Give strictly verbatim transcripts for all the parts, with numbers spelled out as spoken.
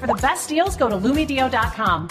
For the best deals, go to Lumedio dot com.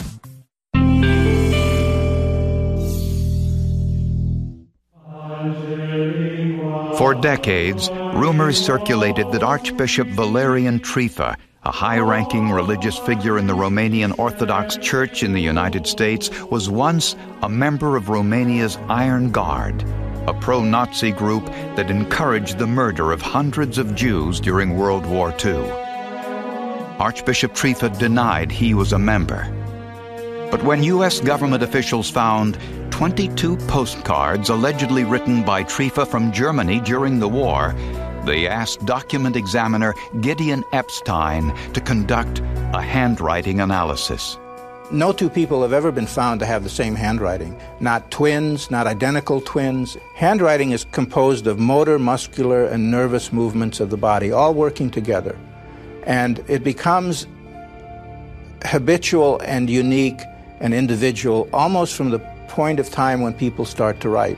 For decades, rumors circulated that Archbishop Valerian Trifa, a high-ranking religious figure in the Romanian Orthodox Church in the United States, was once a member of Romania's Iron Guard, a pro-Nazi group that encouraged the murder of hundreds of Jews during World War Two. Archbishop Trifa denied he was a member. But when U S government officials found twenty-two postcards allegedly written by Trifa from Germany during the war, they asked document examiner Gideon Epstein to conduct a handwriting analysis. No two people have ever been found to have the same handwriting. Not twins, not identical twins. Handwriting is composed of motor, muscular, and nervous movements of the body, all working together. And it becomes habitual and unique and individual almost from the point of time when people start to write.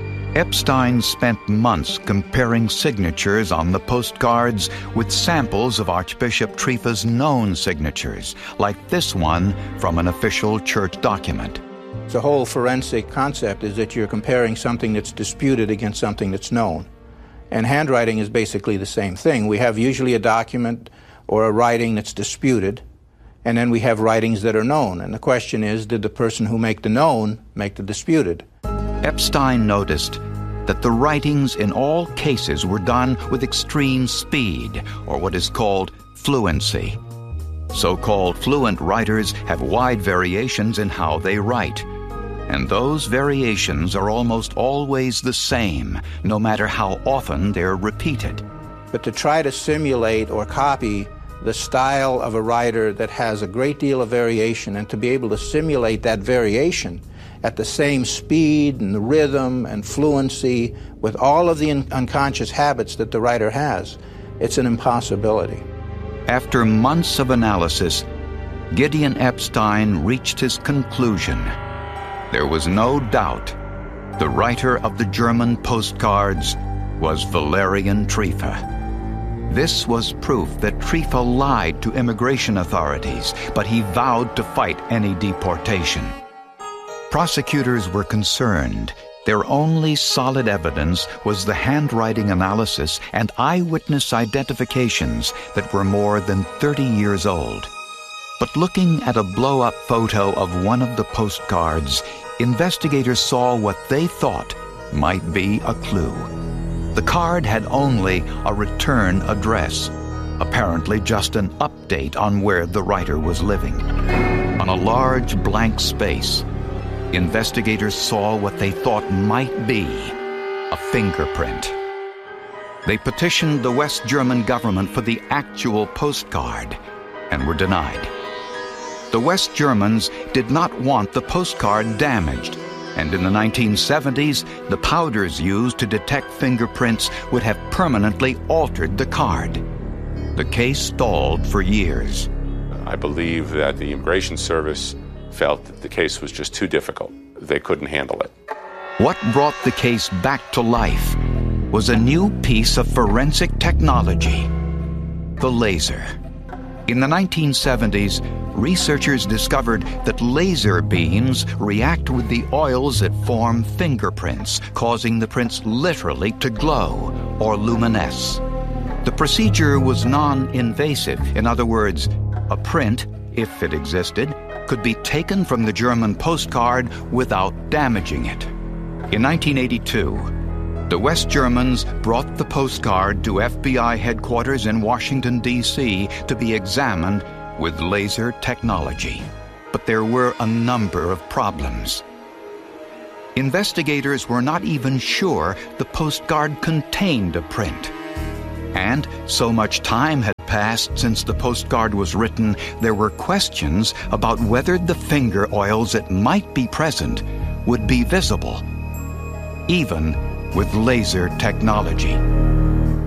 Epstein spent months comparing signatures on the postcards with samples of Archbishop Trifa's known signatures, like this one from an official church document. The whole forensic concept is that you're comparing something that's disputed against something that's known. And handwriting is basically the same thing. We have usually a document or a writing that's disputed, and then we have writings that are known. And the question is, did the person who make the known make the disputed? Epstein noticed that the writings in all cases were done with extreme speed, or what is called fluency. So-called fluent writers have wide variations in how they write, and those variations are almost always the same, no matter how often they're repeated. But to try to simulate or copy the style of a writer that has a great deal of variation, and to be able to simulate that variation at the same speed and the rhythm and fluency with all of the un- unconscious habits that the writer has, it's an impossibility. After months of analysis, Gideon Epstein reached his conclusion. There was no doubt the writer of the German postcards was Valerian Trifa. This was proof that Trifa lied to immigration authorities, but he vowed to fight any deportation. Prosecutors were concerned. Their only solid evidence was the handwriting analysis and eyewitness identifications that were more than thirty years old. But looking at a blow-up photo of one of the postcards, investigators saw what they thought might be a clue. The card had only a return address, apparently just an update on where the writer was living. On a large blank space, investigators saw what they thought might be a fingerprint. They petitioned the West German government for the actual postcard and were denied. The West Germans did not want the postcard damaged, and in the nineteen seventies, the powders used to detect fingerprints would have permanently altered the card. The case stalled for years. I believe that the Immigration Service felt that the case was just too difficult. They couldn't handle it. What brought the case back to life was a new piece of forensic technology, the laser. In the nineteen seventies, researchers discovered that laser beams react with the oils that form fingerprints, causing the prints literally to glow or luminesce. The procedure was non-invasive. In other words, a print, if it existed, could be taken from the German postcard without damaging it. In nineteen eighty-two, the West Germans brought the postcard to F B I headquarters in Washington, D C to be examined with laser technology. But there were a number of problems. Investigators were not even sure the postcard contained a print. And so much time had passed since the postcard was written, there were questions about whether the finger oils that might be present would be visible, even with laser technology.